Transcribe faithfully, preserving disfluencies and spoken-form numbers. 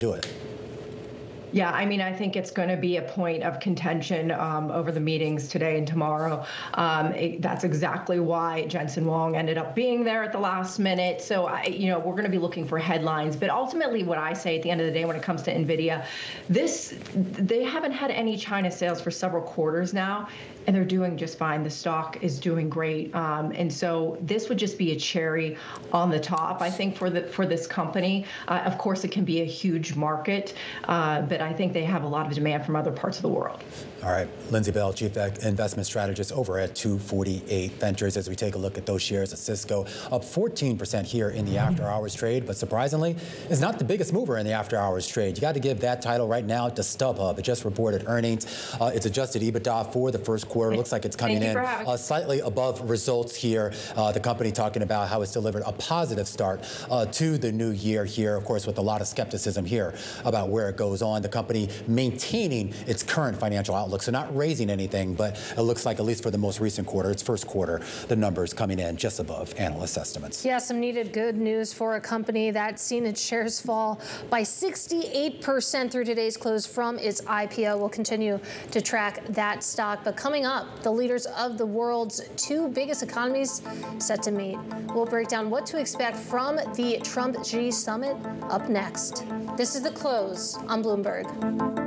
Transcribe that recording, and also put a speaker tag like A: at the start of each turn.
A: do it.
B: Yeah, I mean, I think it's going to be a point of contention um, over the meetings today and tomorrow. Um, it, that's exactly why Jensen Huang ended up being there at the last minute. So, I, you know, we're going to be looking for headlines. But ultimately, what I say at the end of the day when it comes to NVIDIA, this they haven't had any China sales for several quarters now, and they're doing just fine. The stock is doing great. Um, and so this would just be a cherry on the top, I think, for the for this company. Uh, of course, it can be a huge market, uh, but I think they have a lot of demand from other parts of the world.
A: All right, Lindsay Bell, Chief Investment Strategist over at two forty-eight Ventures. As we take a look at those shares of Cisco, up fourteen percent here in the after-hours trade, but surprisingly, is not the biggest mover in the after-hours trade. You got to give that title right now to StubHub. It just reported earnings. Uh, its adjusted EBITDA for the first quarter looks like it's coming in uh, slightly above results here. Uh, the company talking about how it's delivered a positive start uh, to the new year here, of course, with a lot of skepticism here about where it goes on. The company maintaining its current financial outlook, so not raising anything, but it looks like, at least for the most recent quarter, its first quarter, the numbers coming in just above analyst estimates.
C: Yeah, some needed good news for a company that's seen its shares fall by sixty-eight percent through today's close from its I P O. We'll continue to track that stock. But coming up, the leaders of the world's two biggest economies set to meet. We'll break down what to expect from the Trump-Xi summit up next. This is The Close on Bloomberg.